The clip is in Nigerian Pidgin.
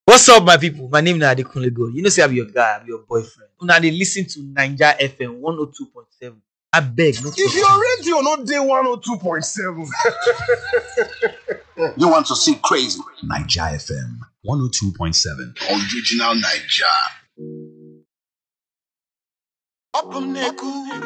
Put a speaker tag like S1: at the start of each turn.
S1: What's up, my people? My name is Adekunle Gold. You know, say I'm your guy, I'm your boyfriend. Una dey listen to Naija FM 102.7. I beg, no
S2: If your radio not day 102.7.
S3: You want to see crazy?
S4: Naija FM 102.7.
S3: Original Naija.